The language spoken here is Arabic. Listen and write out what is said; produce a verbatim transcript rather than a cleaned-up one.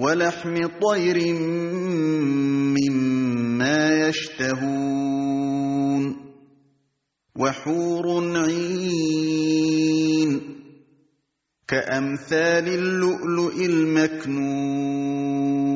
وَلَحْمِ طَيْرٍ مِّمَّا يَشْتَهُونَ وَحُورٌ عِينٌ كَأَمْثَالِ اللُّؤْلُؤِ الْمَكْنُونِ